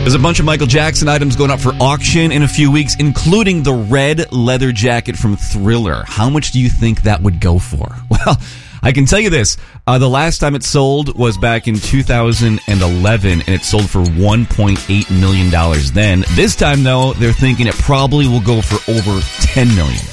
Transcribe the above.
There's a bunch of Michael Jackson items going up for auction in a few weeks, including the red leather jacket from Thriller. How much do you think that would go for? Well, I can tell you this. The last time it sold was back in 2011, and it sold for $1.8 million then. This time, though, they're thinking it probably will go for over $10 million.